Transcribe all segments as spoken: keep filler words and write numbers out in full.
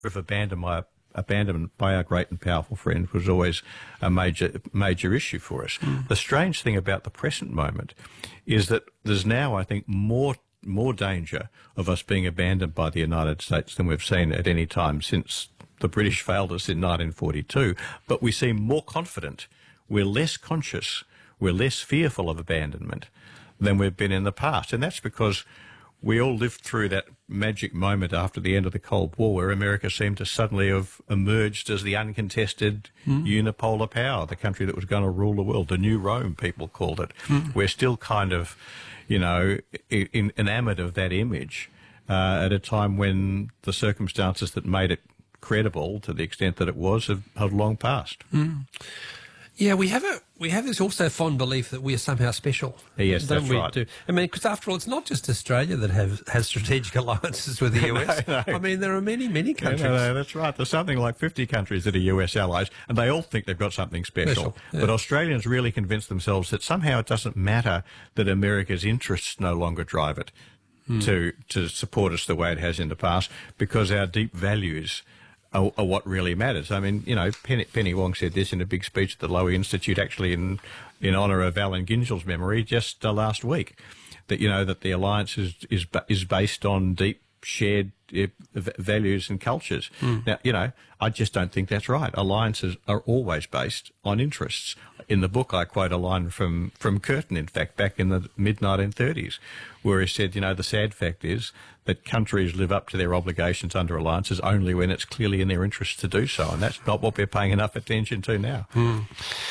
of abandonment, abandonment by our great and powerful friend was always a major major issue for us. Mm. The strange thing about the present moment is that there's now, I think, more more danger of us being abandoned by the United States than we've seen at any time since the British failed us in nineteen forty-two. But we seem more confident, we're less conscious, we're less fearful of abandonment than we've been in the past. And that's because we all lived through that magic moment after the end of the Cold War where America seemed to suddenly have emerged as the uncontested mm. unipolar power, the country that was going to rule the world. The new Rome, people called it. Mm. We're still kind of, you know, in, enamoured of that image uh, at a time when the circumstances that made it credible to the extent that it was have, have long passed. Mm. Yeah, we have a we have this also fond belief that we are somehow special. Yes, don't that's we? right. Do? I mean, because after all, it's not just Australia that have has strategic alliances with the U S. no, no. I mean, there are many, many countries. Yeah, no, no, that's right. There's something like fifty countries that are U S allies, and they all think they've got something special. special yeah. But Australians really convince themselves that somehow it doesn't matter that America's interests no longer drive it hmm. to to support us the way it has in the past, because our deep values Are, are what really matters. I mean, you know, Penny, Penny Wong said this in a big speech at the Lowy Institute, actually in in honour of Alan Gingel's memory, just uh, last week, that, you know, that the alliance is is, is based on deep shared uh, values and cultures. Mm. Now, you know, I just don't think that's right. Alliances are always based on interests. In the book, I quote a line from, from Curtin, in fact, back in the mid nineteen thirties, where he said, you know, the sad fact is that countries live up to their obligations under alliances only when it's clearly in their interest to do so, and that's not what we're paying enough attention to now. Mm.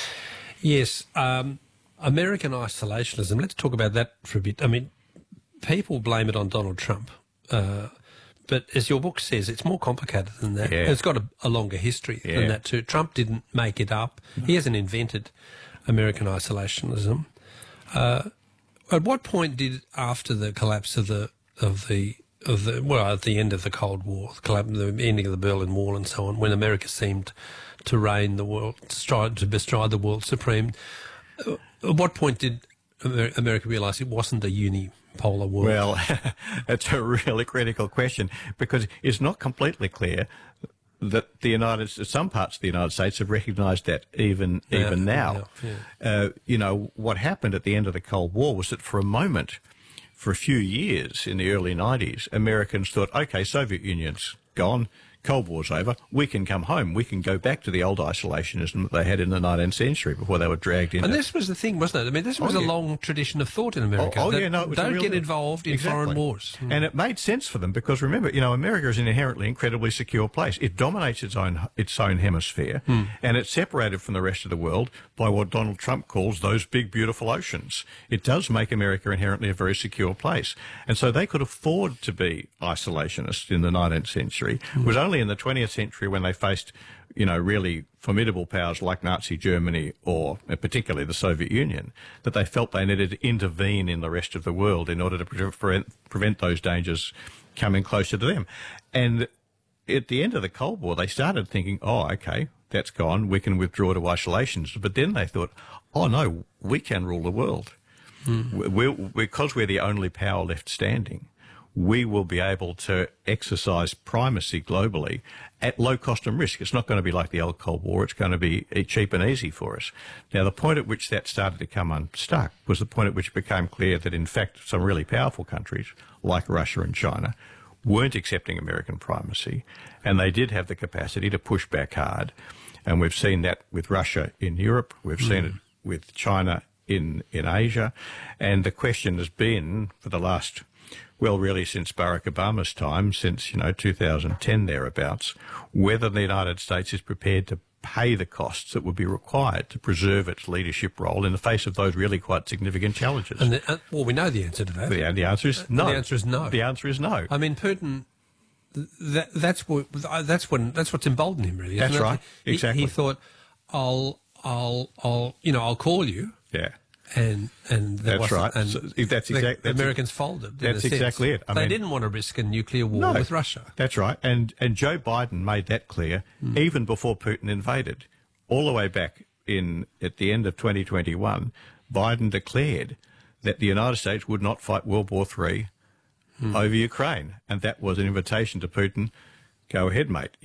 Yes, um, American isolationism, let's talk about that for a bit. I mean, people blame it on Donald Trump. Uh, but as your book says, it's more complicated than that. Yeah. It's got a, a longer history yeah. than that too. Trump didn't make it up. No. He hasn't invented American isolationism. Uh, at what point did, after the collapse of the of the of the well, at the end of the Cold War, the, collapse, the ending of the Berlin Wall, and so on, when America seemed to reign the world, to, stride, to bestride the world supreme, uh, at what point did Amer- America realise it wasn't a uni? Polar world? Well, that's a really critical question, because it's not completely clear that the United, some parts of the United States have recognised that even yeah, even now. Yeah, yeah. Uh, you know, what happened at the end of the Cold War was that for a moment, for a few years in the early nineties, Americans thought, OK, Soviet Union's gone, Cold War's over, we can come home, we can go back to the old isolationism that they had in the nineteenth century before they were dragged in. And this was the thing, wasn't it? I mean, this was oh, a yeah. long tradition of thought in America. Oh, oh that yeah, no, it was don't real, get involved in exactly. foreign wars. Mm. And it made sense for them because, remember, you know, America is an inherently incredibly secure place. It dominates its own its own hemisphere, mm. and it's separated from the rest of the world by what Donald Trump calls those big, beautiful oceans. It does make America inherently a very secure place. And so they could afford to be isolationists in the nineteenth century. Mm. It was only in the twentieth century when they faced, you know, really formidable powers like Nazi Germany or particularly the Soviet Union, that they felt they needed to intervene in the rest of the world in order to prevent, prevent those dangers coming closer to them. And at the end of the Cold War, they started thinking, oh, OK, that's gone, we can withdraw to isolations. But then they thought, oh, no, we can rule the world. Mm. We're, because we're the only power left standing, we will be able to exercise primacy globally at low cost and risk. It's not going to be like the old Cold War. It's going to be cheap and easy for us. Now, the point at which that started to come unstuck was the point at which it became clear that, in fact, some really powerful countries, like Russia and China, weren't accepting American primacy, and they did have the capacity to push back hard. And we've seen that with Russia in Europe. We've mm. seen it with China in, in Asia. And the question has been, for the last well, really since Barack Obama's time, since, you know, two thousand ten thereabouts, whether the United States is prepared to pay the costs that would be required to preserve its leadership role in the face of those really quite significant challenges. And the, uh, well, we know the answer to that. The, the answer is no. The answer is no. The answer is no. I mean, Putin, that, that's what that's when that's what's emboldened him, really. Isn't that's it? right. He, exactly. He thought, I'll, I'll, I'll, you know, I'll call you. Yeah. And and that's right. And so that's exactly the Americans folded. That's exactly it. I they mean, didn't want to risk a nuclear war no, with Russia. That's right. And and Joe Biden made that clear mm. even before Putin invaded. All the way back in at the end of twenty twenty-one, Biden declared that the United States would not fight World War Three mm. over Ukraine, and that was an invitation to Putin. Go ahead, mate.